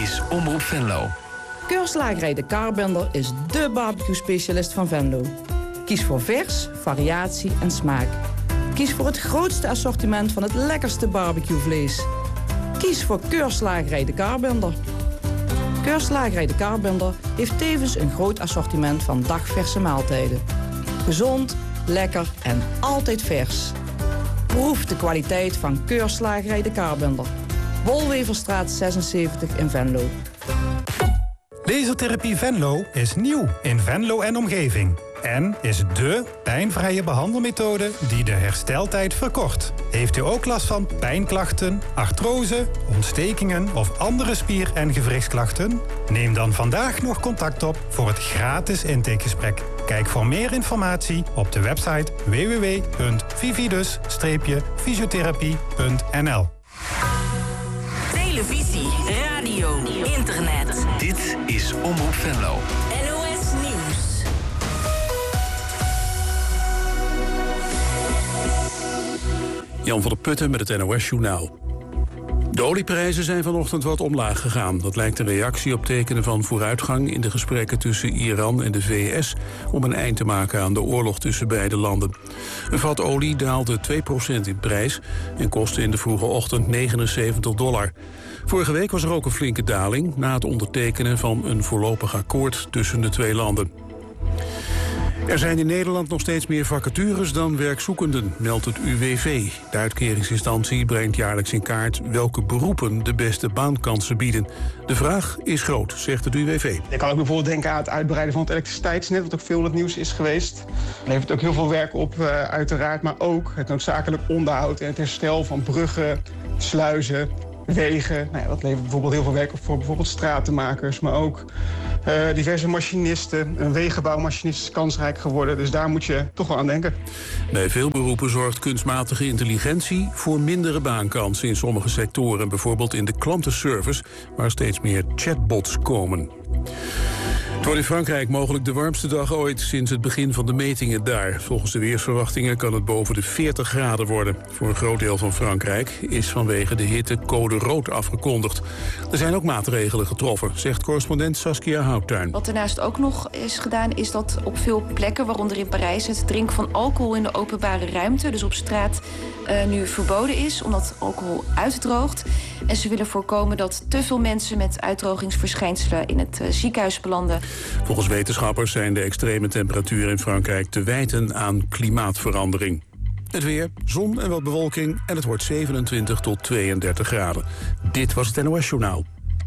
is Omroep Venlo. Keurslagerij De Kaarbender is dé barbecue-specialist van Venlo. Kies voor vers, variatie en smaak. Kies voor het grootste assortiment van het lekkerste barbecuevlees. Kies voor Keurslagerij De Kaarbender. Keurslagerij De Kaarbender heeft tevens een groot assortiment van dagverse maaltijden. Gezond, lekker en altijd vers. Proef de kwaliteit van Keurslagerij De Kaarbender. Wolweverstraat 76 in Venlo. Lasertherapie Venlo is nieuw in Venlo en omgeving. En is dé pijnvrije behandelmethode die de hersteltijd verkort. Heeft u ook last van pijnklachten, artrose, ontstekingen of andere spier- en gewrichtsklachten? Neem dan vandaag nog contact op voor het gratis intakegesprek. Kijk voor meer informatie op de website www.vividus-fysiotherapie.nl. Televisie, radio, internet. Dit is Omroep Venlo. NOS Nieuws. Jan van der Putten met het NOS-journaal. De olieprijzen zijn vanochtend wat omlaag gegaan. Dat lijkt een reactie op tekenen van vooruitgang in de gesprekken tussen Iran en de VS... om een eind te maken aan de oorlog tussen beide landen. Een vat olie daalde 2% in prijs en kostte in de vroege ochtend $79. Vorige week was er ook een flinke daling na het ondertekenen van een voorlopig akkoord tussen de twee landen. Er zijn in Nederland nog steeds meer vacatures dan werkzoekenden, meldt het UWV. De uitkeringsinstantie brengt jaarlijks in kaart welke beroepen de beste baankansen bieden. De vraag is groot, zegt het UWV. Je kan ook bijvoorbeeld denken aan het uitbreiden van het elektriciteitsnet, wat ook veel in het nieuws is geweest. Het levert ook heel veel werk op, uiteraard, maar ook het noodzakelijk onderhoud en het herstel van bruggen, sluizen, wegen. Nou ja, dat levert bijvoorbeeld heel veel werk op voor bijvoorbeeld stratenmakers, maar ook diverse machinisten. Een wegenbouwmachinist is kansrijk geworden, dus daar moet je toch wel aan denken. Bij veel beroepen zorgt kunstmatige intelligentie voor mindere baankansen in sommige sectoren. Bijvoorbeeld in de klantenservice, waar steeds meer chatbots komen. Het wordt in Frankrijk mogelijk de warmste dag ooit sinds het begin van de metingen daar. Volgens de weersverwachtingen kan het boven de 40 graden worden. Voor een groot deel van Frankrijk is vanwege de hitte code rood afgekondigd. Er zijn ook maatregelen getroffen, zegt correspondent Saskia Houttuin. Wat daarnaast ook nog is gedaan is dat op veel plekken, waaronder in Parijs, het drinken van alcohol in de openbare ruimte, dus op straat, nu verboden is, omdat alcohol uitdroogt. En ze willen voorkomen dat te veel mensen met uitdrogingsverschijnselen in het ziekenhuis belanden. Volgens wetenschappers zijn de extreme temperaturen in Frankrijk te wijten aan klimaatverandering. Het weer, zon en wat bewolking en het wordt 27 tot 32 graden. Dit was het NOS Journaal.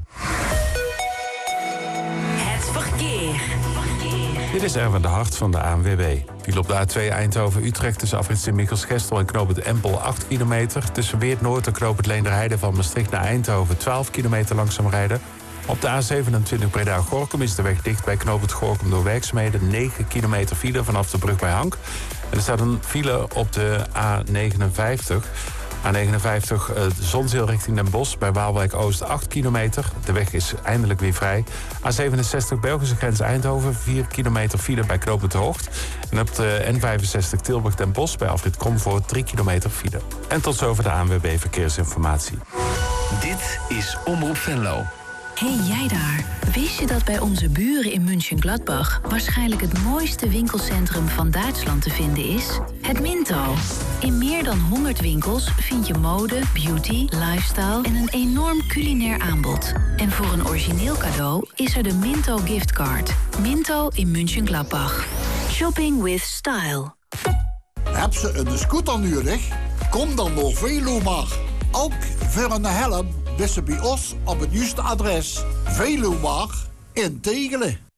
Het verkeer. Dit is Erwin de Hart van de ANWB. Viel op de A2 Eindhoven-Utrecht tussen afrit Sint-Michels-Gestel en knooppunt Empel 8 kilometer. Tussen Weert-Noord en knooppunt Leenderheide van Maastricht naar Eindhoven 12 kilometer langzaam rijden. Op de A27 Breda-Gorinchem is de weg dicht bij knooppunt Gorinchem door werkzaamheden. 9 kilometer file vanaf de brug bij Hank. En er staat een file op de A59. A59 Zonzeel richting Den Bosch bij Waalwijk-Oost 8 kilometer. De weg is eindelijk weer vrij. A67 Belgische grens Eindhoven 4 kilometer file bij knooppunt Hoogt. En op de N65 Tilburg-Den Bosch bij afrit Kromvoort 3 kilometer file. En tot zover de ANWB Verkeersinformatie. Dit is Omroep Venlo. Hey jij daar, wist je dat bij onze buren in München-Gladbach waarschijnlijk het mooiste winkelcentrum van Duitsland te vinden is? Het Minto. In meer dan 100 winkels vind je mode, beauty, lifestyle en een enorm culinair aanbod. En voor een origineel cadeau is er de Minto giftcard. Minto in München-Gladbach. Shopping with style. Heb ze een scooter nodig? Kom dan door Velomar. Ook voor een helm. Dus bij ons op het juiste adres. Velomar in Tegelen.